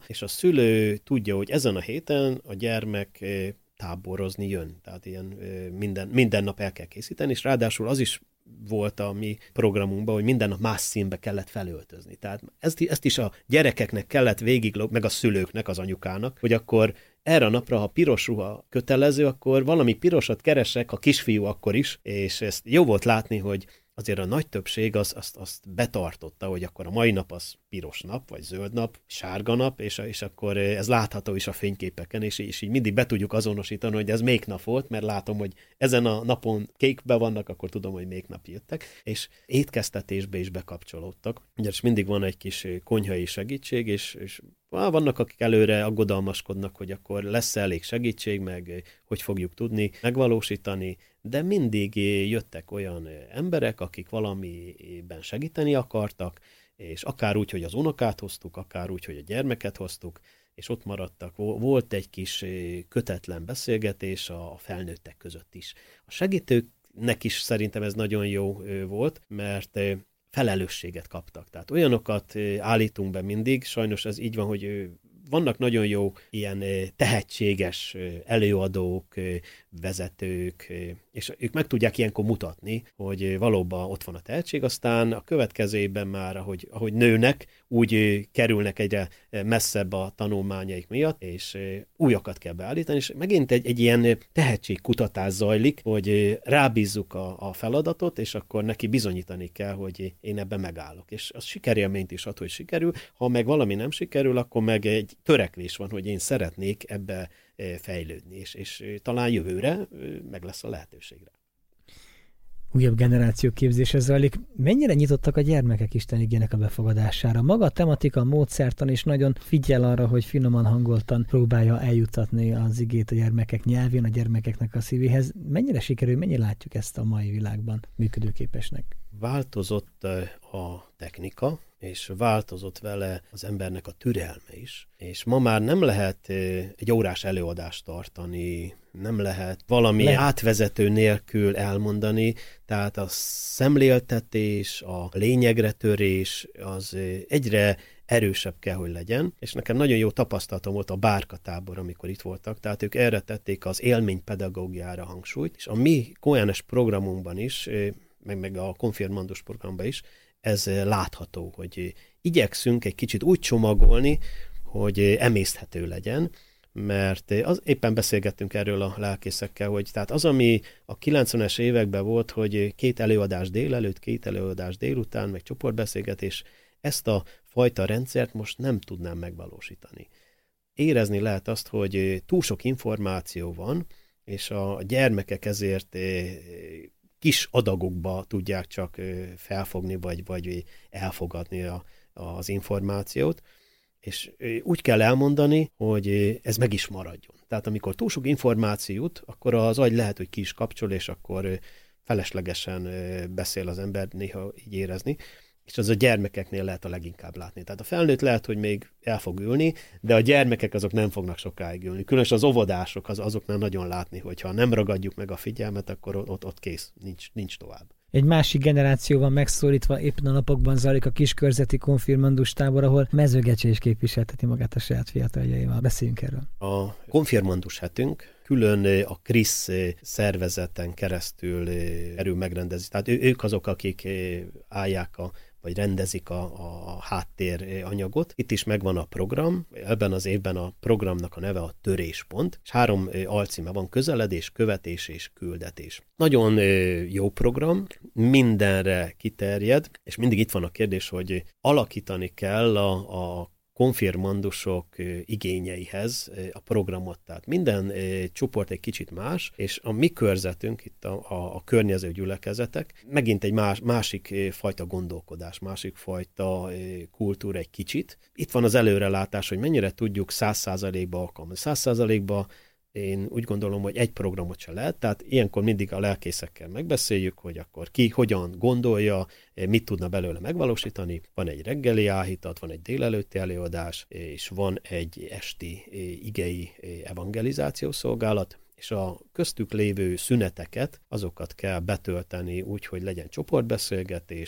és a szülő tudja, hogy ezen a héten a gyermek táborozni jön. Tehát ilyen minden nap el kell készíteni, és ráadásul az is volt a mi programunkban, hogy minden nap más színbe kellett felöltözni. Tehát ezt is a gyerekeknek kellett meg a szülőknek, az anyukának, hogy akkor erre a napra, ha piros ruha kötelező, akkor valami pirosat keresek, a kisfiú akkor is, és ezt jó volt látni, hogy azért a nagy többség azt betartotta, hogy akkor a mai nap az piros nap, vagy zöld nap, sárga nap, és akkor ez látható is a fényképeken, és így mindig be tudjuk azonosítani, hogy ez melyik nap volt, mert látom, hogy ezen a napon kékbe vannak, akkor tudom, hogy melyik nap jöttek, és étkeztetésbe is bekapcsolódtak. Ugye mindig van egy kis konyhai segítség, és vannak, akik előre aggodalmaskodnak, hogy akkor lesz elég segítség, meg hogy fogjuk tudni megvalósítani, de mindig jöttek olyan emberek, akik valamiben segíteni akartak, és akár úgy, hogy az unokát hoztuk, akár úgy, hogy a gyermeket hoztuk, és ott maradtak. Volt egy kis kötetlen beszélgetés a felnőttek között is. A segítőknek is szerintem ez nagyon jó volt, mert felelősséget kaptak. Tehát olyanokat állítunk be mindig, sajnos ez így van, hogy vannak nagyon jó ilyen tehetséges előadók, vezetők, és ők meg tudják ilyenkor mutatni, hogy valóban ott van a tehetség, aztán a következő évben már, ahogy nőnek, úgy kerülnek egyre messzebb a tanulmányaik miatt, és újakat kell beállítani, és megint egy ilyen tehetségkutatás zajlik, hogy rábízzuk a feladatot, és akkor neki bizonyítani kell, hogy én ebben megállok. És az sikerélményt is ad, hogy sikerül, ha meg valami nem sikerül, akkor meg egy törekvés van, hogy én szeretnék ebbe fejlődni, és talán jövőre meg lesz a lehetőségre. Újabb generáció képzése zajlik. Mennyire nyitottak a gyermekek Isten igének a befogadására? Maga a tematika, a módszertan is nagyon figyel arra, hogy finoman hangoltan próbálja eljuttatni az igét a gyermekek nyelvén, a gyermekeknek a szívéhez. Mennyire sikerül, mennyire látjuk ezt a mai világban működőképesnek? Változott a technika, és változott vele az embernek a türelme is. És ma már nem lehet egy órás előadást tartani, nem lehet valami átvezető nélkül elmondani, tehát a szemléltetés, a lényegre törés az egyre erősebb kell, hogy legyen, és nekem nagyon jó tapasztalatom volt a Bárka tábor, amikor itt voltak, tehát ők erre tették az élménypedagógiára hangsúlyt, és a mi Kojánes programunkban is, meg a konfirmandus programban is, ez látható, hogy igyekszünk egy kicsit úgy csomagolni, hogy emészthető legyen, mert éppen beszélgettünk erről a lelkészekkel, hogy tehát az, ami a 90-es években volt, hogy 2 előadás délelőtt, 2 előadás délután, meg csoportbeszélgetés, ezt a fajta rendszert most nem tudnám megvalósítani. Érezni lehet azt, hogy túl sok információ van, és a gyermekek ezért kis adagokba tudják csak felfogni, vagy elfogadni az információt, és úgy kell elmondani, hogy ez meg is maradjon. Tehát amikor túl sok információ jut, akkor az agy lehet, hogy ki is kapcsol, és akkor feleslegesen beszél az ember, néha így érezni, és az a gyermekeknél lehet a leginkább látni. Tehát a felnőtt lehet, hogy még el fog ülni, de a gyermekek azok nem fognak sokáig ülni. Különösen az óvodások azoknál nagyon látni, hogyha nem ragadjuk meg a figyelmet, akkor ott kész, nincs tovább. Egy másik generáció van megszólítva, éppen a napokban zajlik a kiskörzeti konfirmandus tábor, ahol Mezőgecse is képviselteti magát a saját fiataljaival. Beszéljünk erről. A konfirmandus hetünk külön a KRISZ szervezeten keresztül erő megrendezi. Tehát ők azok, akik állják vagy rendezik a háttér anyagot. Itt is megvan a program, ebben az évben a programnak a neve a Töréspont, és 3 alcíme van: közeledés, követés és küldetés. Nagyon jó program, mindenre kiterjed, és mindig itt van a kérdés, hogy alakítani kell a konfirmandusok igényeihez a programot. Tehát minden csoport egy kicsit más, és a mi körzetünk, itt a környező gyülekezetek, megint egy másik fajta gondolkodás, másik fajta kultúra egy kicsit. Itt van az előrelátás, hogy mennyire tudjuk 100%-ba alkalmazni. 100%-ba én úgy gondolom, hogy egy programot se lehet, tehát ilyenkor mindig a lelkészekkel megbeszéljük, hogy akkor ki hogyan gondolja, mit tudna belőle megvalósítani. Van egy reggeli áhítat, van egy délelőtti előadás, és van egy esti igei evangelizációs szolgálat, és a köztük lévő szüneteket, azokat kell betölteni úgy, hogy legyen csoportbeszélgetés,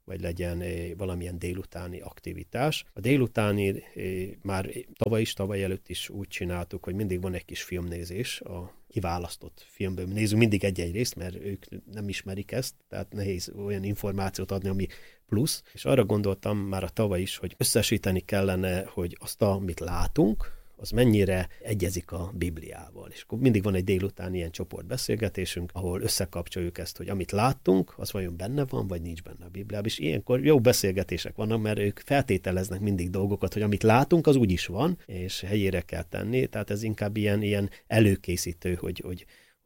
vagy legyen valamilyen délutáni aktivitás. A délutáni már tavaly előtt is úgy csináltuk, hogy mindig van egy kis filmnézés, a kiválasztott filmből nézünk mindig egy-egy részt, mert ők nem ismerik ezt, tehát nehéz olyan információt adni, ami plusz. És arra gondoltam már a tavaly is, hogy összesíteni kellene, hogy azt, amit látunk, az mennyire egyezik a Bibliával. És akkor mindig van egy délután ilyen csoportbeszélgetésünk, ahol összekapcsoljuk ezt, hogy amit láttunk, az vajon benne van, vagy nincs benne a Bibliában. És ilyenkor jó beszélgetések vannak, mert ők feltételeznek mindig dolgokat, hogy amit látunk, az úgy is van, és helyére kell tenni. Tehát ez inkább ilyen előkészítő, hogy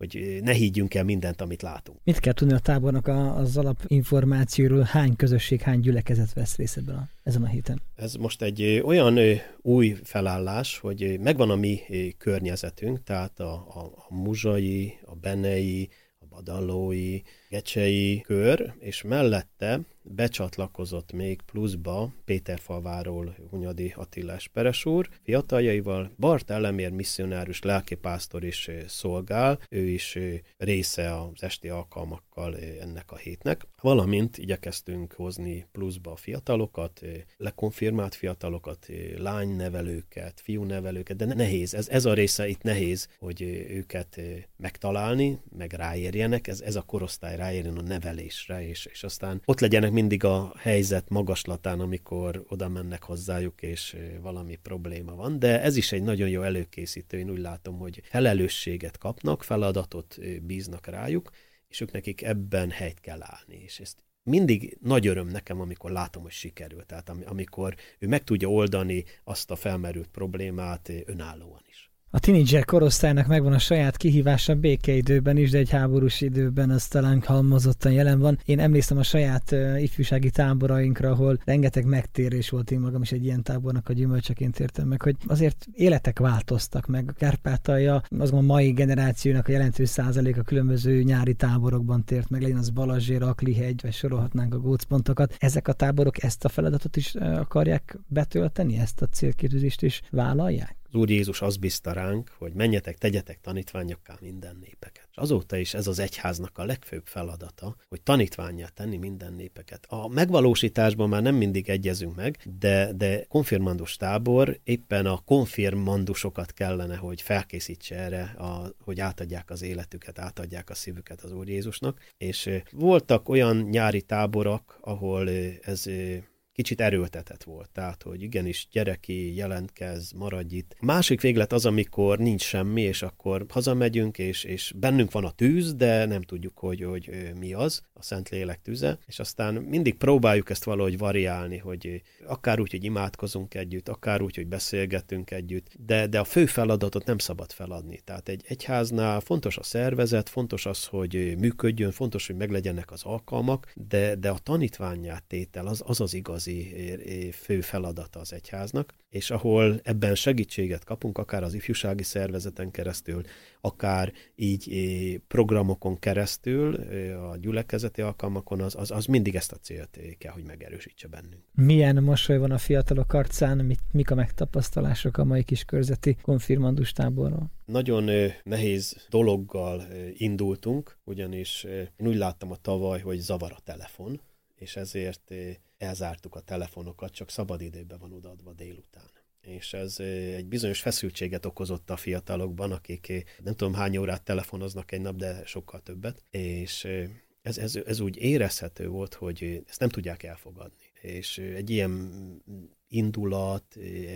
ne higgyünk el mindent, amit látunk. Mit kell tudni a tábornak az alapinformációról? Hány közösség, hány gyülekezet vesz részt ezen a héten? Ez most egy olyan új felállás, hogy megvan a mi környezetünk, tehát a muzsai, a benei, a badallói, gecsei kör, és mellette becsatlakozott még pluszba Péterfalváról Hunyadi Attila Esperes úr, fiataljaival Bart Elemér misszionárus lelkipásztor is szolgál, ő is része az esti alkalmakkal ennek a hétnek, valamint igyekeztünk hozni pluszba a fiatalokat, lekonfirmált fiatalokat, lánynevelőket, fiúnevelőket, de nehéz, ez a része itt nehéz, hogy őket megtalálni, meg ráérjenek, ez a korosztály ráérjen a nevelésre, és aztán ott legyenek mindig a helyzet magaslatán, amikor oda mennek hozzájuk, és valami probléma van, de ez is egy nagyon jó előkészítő, én úgy látom, hogy felelősséget kapnak, feladatot bíznak rájuk, és ők nekik ebben helyt kell állni, és ezt mindig nagy öröm nekem, amikor látom, hogy sikerül, tehát amikor ő meg tudja oldani azt a felmerült problémát önállóan is. A tínédzser korosztálynak megvan a saját kihívása békeidőben is, de egy háborús időben az talán halmozottan jelen van. Én emlékszem a saját ifjúsági táborainkra, ahol rengeteg megtérés volt, én magam is egy ilyen tábornak a gyümölcseként értem meg, hogy azért életek változtak meg. Kárpátalja, azt gondolom, a mai generációnak a jelentős százaléka különböző nyári táborokban tért meg, legyen az Balazsér, Aklihegy, vagy sorolhatnánk a gócpontokat. Ezek a táborok ezt a feladatot is akarják betölteni, ezt a célkitűzést is vállalják? Az Úr Jézus azt bízta ránk, hogy menjetek, tegyetek tanítványokká minden népeket. És azóta is ez az egyháznak a legfőbb feladata, hogy tanítvánnyá tenni minden népeket. A megvalósításban már nem mindig egyezünk meg, de konfirmandus tábor éppen a konfirmandusokat kellene, hogy felkészítse erre, hogy átadják az életüket, átadják a szívüket az Úr Jézusnak. És voltak olyan nyári táborok, ahol ez kicsit erőltetett volt, tehát, hogy igenis gyereki, jelentkez, maradj itt. A másik véglet az, amikor nincs semmi, és akkor hazamegyünk, és bennünk van a tűz, de nem tudjuk, hogy mi az, a Szentlélek tüze, és aztán mindig próbáljuk ezt valahogy variálni, hogy akár úgy, hogy imádkozunk együtt, akár úgy, hogy beszélgetünk együtt, de a fő feladatot nem szabad feladni. Tehát egy egyháznál fontos a szervezet, fontos az, hogy működjön, fontos, hogy meglegyenek az alkalmak, de a tanítvánnyá tétel az igazi fő feladata az egyháznak, és ahol ebben segítséget kapunk, akár az ifjúsági szervezeten keresztül, akár így programokon keresztül, a gyülekezeti alkalmakon, az mindig ezt a célt kell, hogy megerősítse bennünk. Milyen mosoly van a fiatalok arcán, mik a megtapasztalások a mai kiskörzeti konfirmandus táborról? Nagyon nehéz dologgal indultunk, ugyanis én úgy láttam a tavaly, hogy zavar a telefon, és ezért elzártuk a telefonokat, csak szabadidőben van odaadva délután. És ez egy bizonyos feszültséget okozott a fiatalokban, akik nem tudom hány órát telefonoznak egy nap, de sokkal többet, és ez úgy érezhető volt, hogy ezt nem tudják elfogadni. És egy ilyen indulat,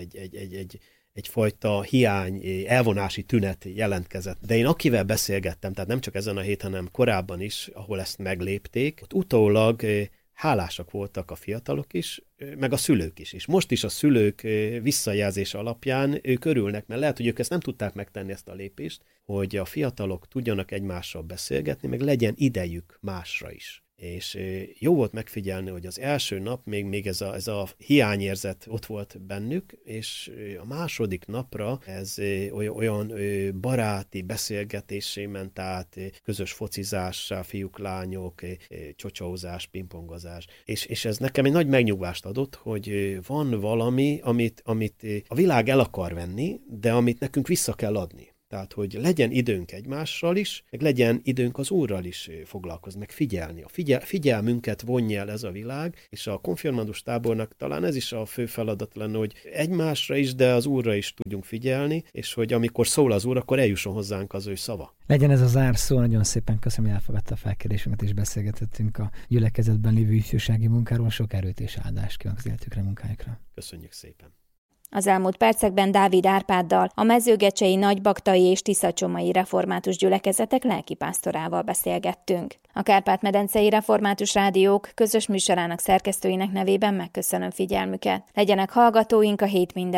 egyfajta hiány, elvonási tünet jelentkezett. De én akivel beszélgettem, tehát nem csak ezen a héten, hanem korábban is, ahol ezt meglépték, ott utólag hálásak voltak a fiatalok is, meg a szülők is. És most is a szülők visszajelzése alapján ők örülnek, mert lehet, hogy ők ezt nem tudták megtenni, ezt a lépést, hogy a fiatalok tudjanak egymással beszélgetni, meg legyen idejük másra is. És jó volt megfigyelni, hogy az első nap még ez a hiányérzet ott volt bennük, és a második napra ez olyan baráti beszélgetésé ment át, közös focizássá, fiúk, lányok, csocsózás, pingpongozás. És ez nekem egy nagy megnyugvást adott, hogy van valami, amit a világ el akar venni, de amit nekünk vissza kell adni. Tehát, hogy legyen időnk egymással is, meg legyen időnk az Úrral is foglalkozni, meg figyelni. A figyelmünket vonja el ez a világ, és a konfirmandus tábornak talán ez is a fő feladat lenne, hogy egymásra is, de az Úrra is tudjunk figyelni, és hogy amikor szól az Úr, akkor eljusson hozzánk az ő szava. Legyen ez a zárszó, nagyon szépen köszönöm, hogy elfogadta a felkérésünket, és beszélgetettünk a gyülekezetben lévő ifjúsági munkáról. Sok erőt és áldást kívánok az életükre, munkájukra. Köszönjük szépen! Az elmúlt percekben Dávid Árpáddal, a mezőgecsei, nagybaktai és tiszacsomai református gyülekezetek lelkipásztorával beszélgettünk. A Kárpát-medencei Református Rádiók közös műsorának szerkesztőinek nevében megköszönöm figyelmüket. Legyenek hallgatóink a hét minden